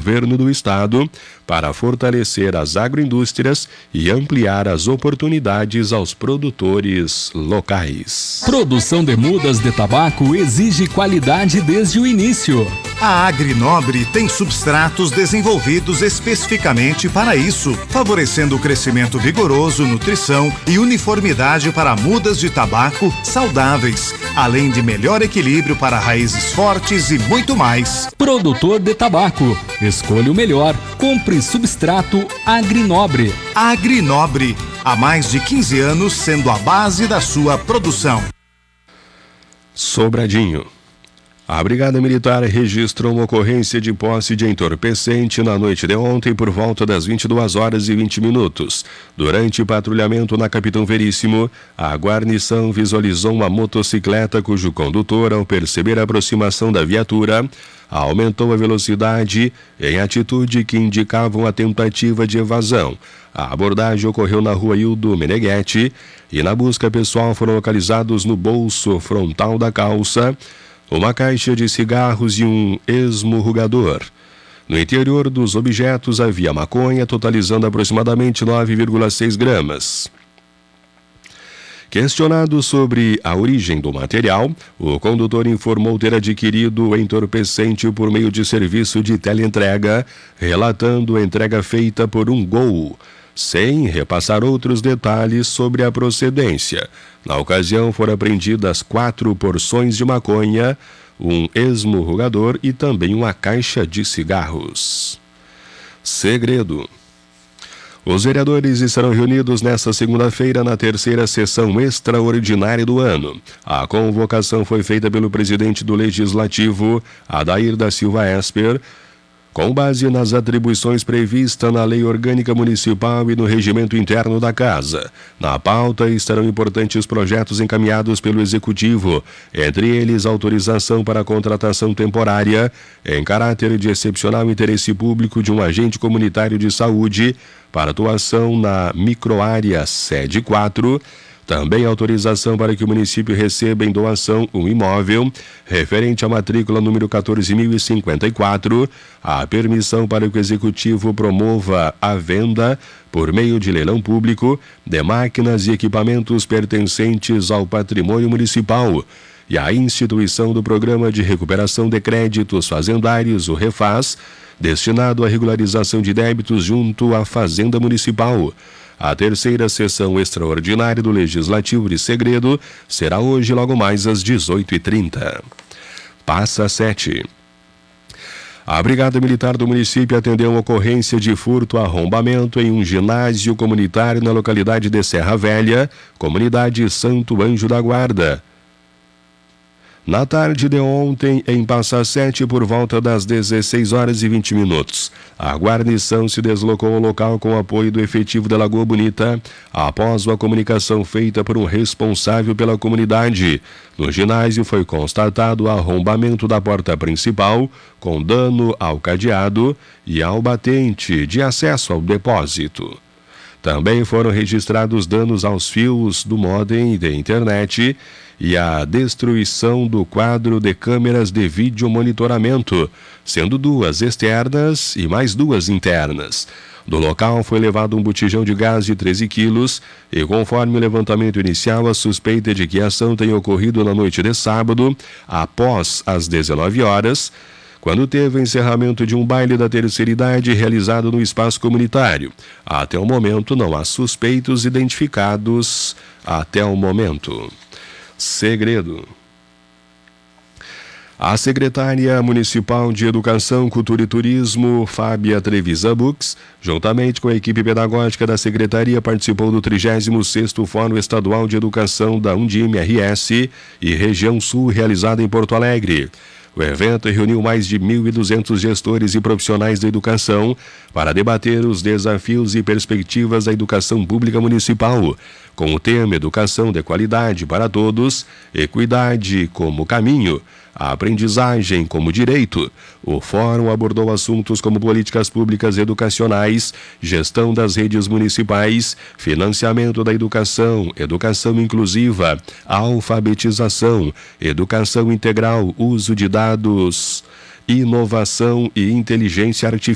governo do estado para fortalecer as agroindústrias e ampliar as oportunidades aos produtores locais. Produção de mudas de tabaco exige qualidade desde o início. A Agrinobre tem substratos desenvolvidos especificamente para isso, favorecendo o crescimento vigoroso, nutrição e uniformidade para mudas de tabaco saudáveis, além de melhor equilíbrio para raízes fortes e muito mais. Produtor de tabaco, escolha o melhor. Compre substrato Agrinobre. Agrinobre, há mais de 15 anos sendo a base da sua produção. Sobradinho. A Brigada Militar registrou uma ocorrência de posse de entorpecente na noite de ontem por volta das 22 horas e 20 minutos. Durante patrulhamento na Capitão Veríssimo, a guarnição visualizou uma motocicleta cujo condutor, ao perceber a aproximação da viatura, aumentou a velocidade em atitude que indicava uma tentativa de evasão. A abordagem ocorreu na rua Hildo Meneghetti e na busca pessoal foram localizados no bolso frontal da calça uma caixa de cigarros e um esmurrugador. No interior dos objetos havia maconha, totalizando aproximadamente 9,6 gramas. Questionado sobre a origem do material, o condutor informou ter adquirido o entorpecente por meio de serviço de teleentrega, relatando a entrega feita por um Gol, sem repassar outros detalhes sobre a procedência. Na ocasião foram apreendidas 4 porções de maconha, um esmurrugador e também uma caixa de cigarros. Segredo. Os vereadores estarão reunidos nesta segunda-feira na terceira sessão extraordinária do ano. A convocação foi feita pelo presidente do Legislativo, Adair da Silva Esper, com base nas atribuições previstas na Lei Orgânica Municipal e no regimento interno da Casa. Na pauta estarão importantes projetos encaminhados pelo Executivo, entre eles autorização para a contratação temporária, em caráter de excepcional interesse público, de um agente comunitário de saúde para atuação na microárea sede 4, também autorização para que o município receba em doação um imóvel referente à matrícula número 14.054, a permissão para que o Executivo promova a venda, por meio de leilão público, de máquinas e equipamentos pertencentes ao patrimônio municipal, e a instituição do Programa de Recuperação de Créditos Fazendários, o REFAZ, destinado à regularização de débitos junto à Fazenda Municipal. A terceira sessão extraordinária do Legislativo de Segredo será hoje logo mais às 18h30. Passa 7. A Brigada Militar do município atendeu uma ocorrência de furto-arrombamento em um ginásio comunitário na localidade de Serra Velha, comunidade Santo Anjo da Guarda. Na tarde de ontem, em Passa 7, por volta das 16 horas e 20 minutos, a guarnição se deslocou ao local com o apoio do efetivo da Lagoa Bonita, após uma comunicação feita por um responsável pela comunidade. No ginásio foi constatado o arrombamento da porta principal, com dano ao cadeado e ao batente de acesso ao depósito. Também foram registrados danos aos fios do módem de internet e a destruição do quadro de câmeras de vídeo monitoramento, sendo 2 externas e mais 2 internas. Do local foi levado um botijão de gás de 13 quilos e, conforme o levantamento inicial, a suspeita de que a ação tenha ocorrido na noite de sábado, após as 19 horas, quando teve o encerramento de um baile da terceira idade realizado no espaço comunitário. Até o momento, não há suspeitos identificados até o momento. Segredo. A secretária municipal de Educação, Cultura e Turismo, Fábia Trevisa Bux, juntamente com a equipe pedagógica da secretaria, participou do 36º Fórum Estadual de Educação da Undime-RS e Região Sul, realizado em Porto Alegre. O evento reuniu mais de 1.200 gestores e profissionais da educação para debater os desafios e perspectivas da educação pública municipal, com o tema Educação de Qualidade para Todos, Equidade como Caminho, a aprendizagem como direito. O fórum abordou assuntos como políticas públicas educacionais, gestão das redes municipais, financiamento da educação, educação inclusiva, alfabetização, educação integral, uso de dados, inovação e inteligência artificial.